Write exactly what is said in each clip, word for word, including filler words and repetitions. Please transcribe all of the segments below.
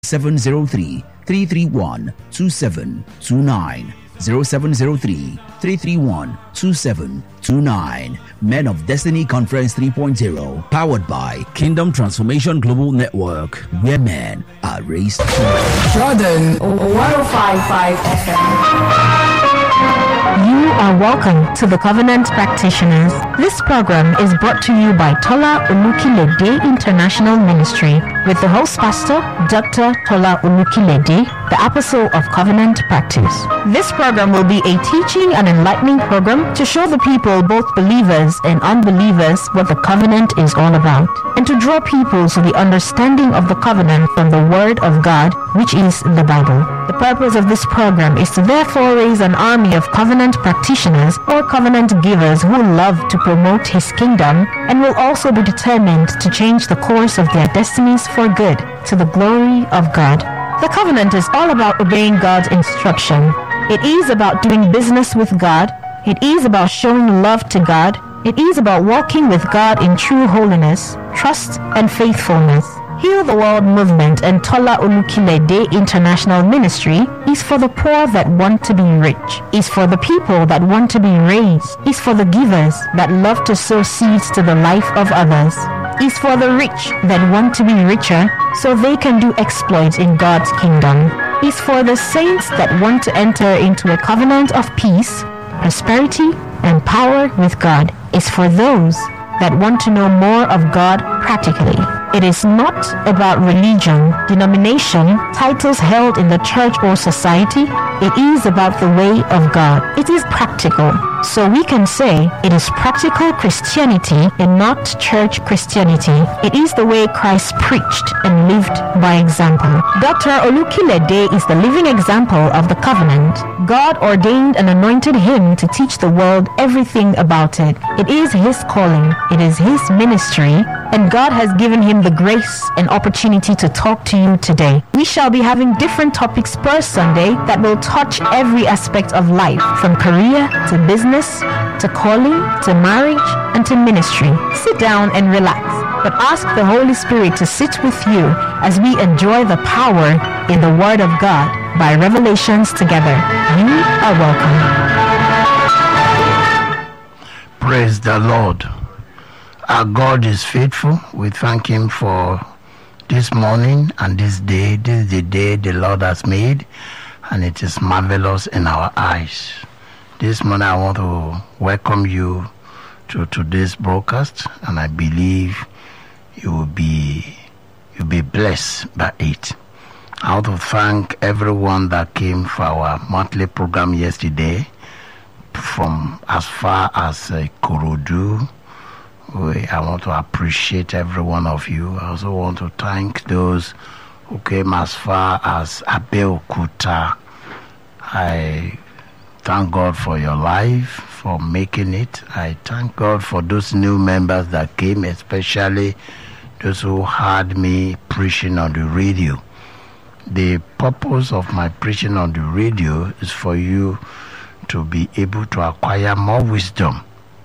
seven zero three, three three one, two seven two nine. zero seven zero three, three three one, two seven two nine. Men of Destiny Conference three point oh, powered by Kingdom Transformation Global Network, where men are raised to love. Jordan one oh five point five F M. You are welcome to the Covenant Practitioners. This program is brought to you by Tola Olukilede International Ministry with the host pastor, Doctor Tola Olukilede, the apostle of Covenant Practice. This program will be a teaching and enlightening program to show the people, both believers and unbelievers, what the covenant is all about, and to draw people to the understanding of the covenant from the Word of God, which is the Bible. The purpose of this program is to therefore raise an army of covenant practitioners or covenant givers who love to promote His kingdom and will also be determined to change the course of their destinies for good to the glory of God. The covenant is all about obeying God's instruction. It is about doing business with God. It is about showing love to God. It is about walking with God in true holiness, trust, and faithfulness. Heal the World Movement and Tola Olukilede International Ministry is for the poor that want to be rich, is for the people that want to be raised, is for the givers that love to sow seeds to the life of others, is for the rich that want to be richer so they can do exploits in God's kingdom, is for the saints that want to enter into a covenant of peace, prosperity, and power with God, is for those that want to know more of God practically. It is not about religion, denomination, titles held in the church or society. It is about the way of God. It is practical. So we can say it is practical Christianity and not church Christianity. It is the way Christ preached and lived by example. Doctor Olukilede is the living example of the covenant. God ordained and anointed him to teach the world everything about it. It is his calling. It is his ministry. And God has given him the grace and opportunity to talk to you today. We shall be having different topics per Sunday that will touch every aspect of life, from career to business, to calling, to marriage, and to ministry. Sit down and relax, but ask the Holy Spirit to sit with you as we enjoy the power in the Word of God by revelations together. You are welcome. Praise the Lord. Our God is faithful. We thank Him for this morning and this day. This is the day the Lord has made, and it is marvelous in our eyes. This morning I want to welcome you to today's broadcast, and I believe you will be you'll be blessed by it. I want to thank everyone that came for our monthly program yesterday, from as far as uh, Korodu. I want to appreciate every one of you. I also want to thank those who came as far as Abeokuta. I thank God for your life, for making it. I thank God for those new members that came, especially those who heard me preaching on the radio. The purpose of my preaching on the radio is for you to be able to acquire more wisdom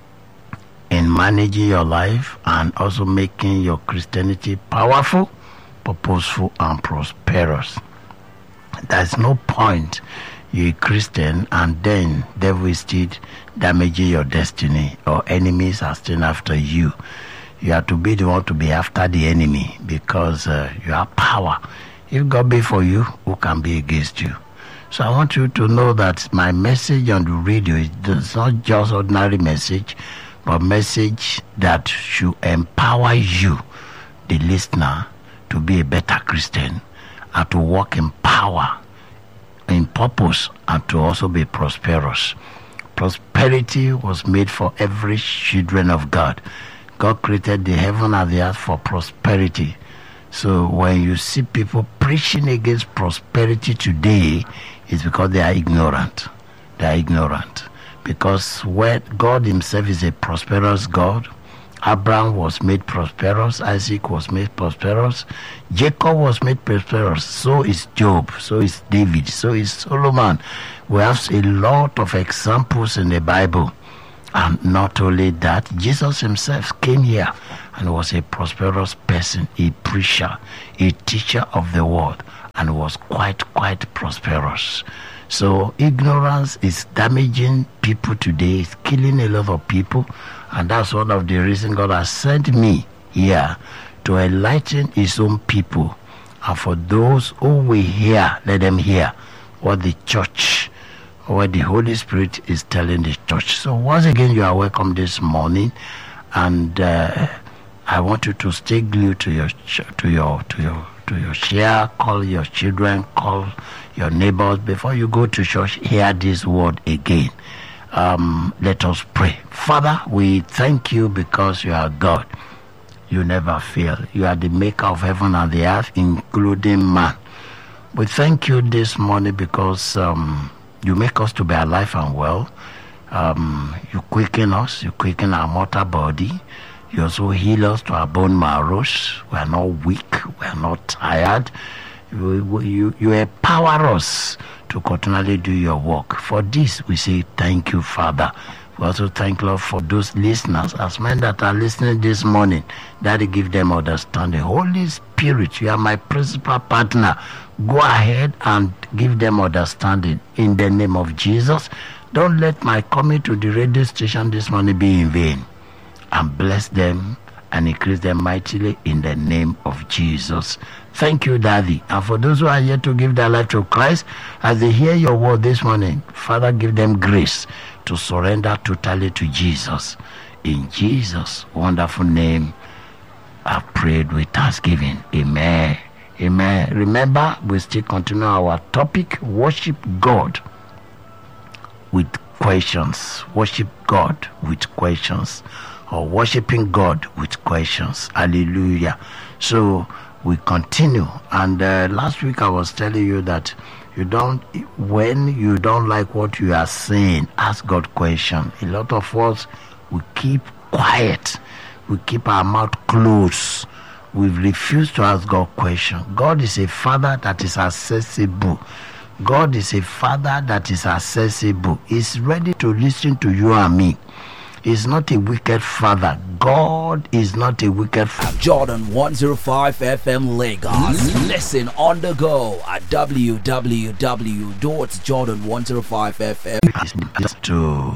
in managing your life and also making your Christianity powerful, purposeful, and prosperous. There's no point you're a Christian and then devil is still damaging your destiny, or enemies are still after you. You have to be the one to be after the enemy, because uh, you have power. If God be for you, who can be against you? So I want you to know that my message on the radio is not just ordinary message, but message that should empower you, the listener, to be a better Christian and to walk in power, in purpose, and to also be prosperous. Prosperity was made for every children of God. God created the heaven and the earth for prosperity. So when you see people preaching against prosperity today, it's because they are ignorant. They are ignorant. Because when God himself is a prosperous God, Abraham was made prosperous, Isaac was made prosperous, Jacob was made prosperous, so is Job, so is David, so is Solomon. We have a lot of examples in the Bible. And not only that, Jesus himself came here and was a prosperous person, a preacher, a teacher of the word. and was quite, quite prosperous. So ignorance is damaging people today. It's killing a lot of people. And that's one of the reasons God has sent me here to enlighten his own people. And for those who will hear, let them hear what the church, what the Holy Spirit is telling the church. So once again, you are welcome this morning. And uh, I want you to stay glued to your, to your, to your, to your share. Call your children, call your neighbors. Before you go to church, hear this word again. Um, let us pray. Father, we thank you because you are God. You never fail. You are the maker of heaven and the earth, including man. We thank you this morning because um, you make us to be alive and well. Um, you quicken us. You quicken our mortal body. You also heal us to our bone marrows. We are not weak. We are not tired. You, you, you empower us to continually do your work. For this, we say thank you, Father. We also thank Lord for those listeners, as men that are listening this morning, that you give them understanding. Holy Spirit, you are my principal partner. Go ahead and give them understanding in the name of Jesus. Don't let my coming to the radio station this morning be in vain. And bless them and increase them mightily in the name of Jesus. Thank you, Daddy. And for those who are yet to give their life to Christ, as they hear your word this morning, Father, give them grace to surrender totally to Jesus. In Jesus' wonderful name, I've prayed with thanksgiving. Amen. Amen. Remember, we still continue our topic, worship God with questions. Worship God with questions. Or worshiping God with questions. Hallelujah. So we continue. And uh, last week I was telling you that you don't, when you don't like what you are saying, ask God question. A lot of us, we keep quiet. We keep our mouth closed. We refuse to ask God question. God is a Father that is accessible. God is a Father that is accessible. He's ready to listen to you and me. He's not a wicked Father. God is not a wicked Father. Jordan one oh five F M Lagos. Listen on the go at w w w dot jordan one oh five F M. To,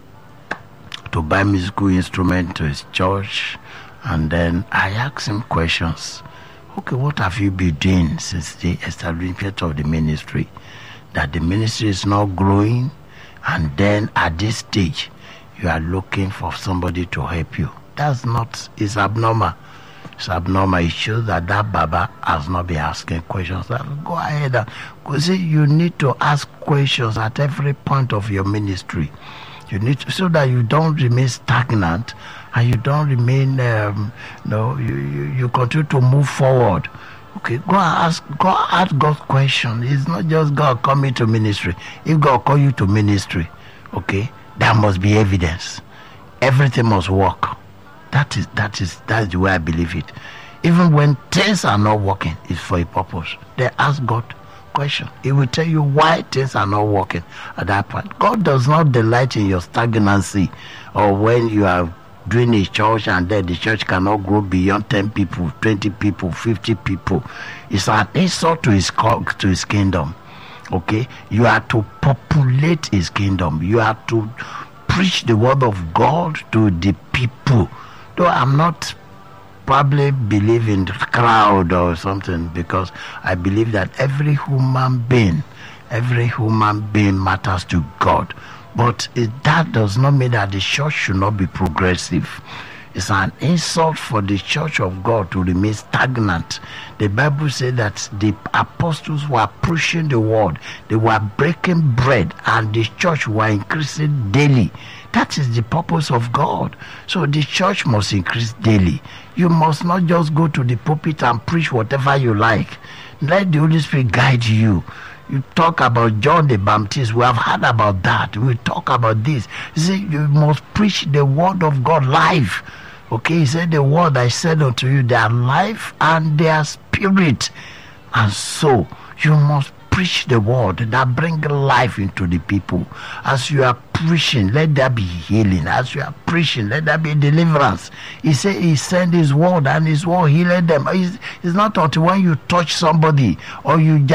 to buy musical instrument to his church. And then I asked him questions. Okay, what have you been doing since the establishment of the ministry? That the ministry is not growing. And then at this stage, you are looking for somebody to help you. That's not, it's abnormal. It's abnormal. It shows that that Baba has not been asking questions. Go ahead. And, see, you need to ask questions at every point of your ministry. You need to, so that you don't remain stagnant and you don't remain, um, no, you, you, you continue to move forward. Okay, go and ask, go ask God's question. It's not just God coming to ministry. If God call you to ministry, okay, there must be evidence. Everything must work. That is that is that's the way I believe it. Even when things are not working, it's for a purpose. They ask God question. He will tell you why things are not working at that point. God does not delight in your stagnancy, or when you are doing a church and then the church cannot grow beyond ten people, twenty people, fifty people. It's an insult to his to his kingdom. Okay, you are to populate his kingdom. You are to preach the word of God to the people. Though I'm not probably believe in the crowd or something, because I believe that every human being, every human being matters to God. But it, that does not mean that the church should not be progressive. It's an insult for the church of God to remain stagnant. The Bible said that the apostles were preaching the word. They were breaking bread and the church were increasing daily. That is the purpose of God. So the church must increase daily. You must not just go to the pulpit and preach whatever you like. Let the Holy Spirit guide you. You talk about John the Baptist. We have heard about that. We talk about this. You see, you must preach the word of God live. Okay, he said, the word I said unto you, they are life and they are spirit. And so, you must preach the word that bring life into the people. As you are preaching, let there be healing. As you are preaching, let there be deliverance. He said he sent his word, and his word healed them. It's, it's not until when you touch somebody or you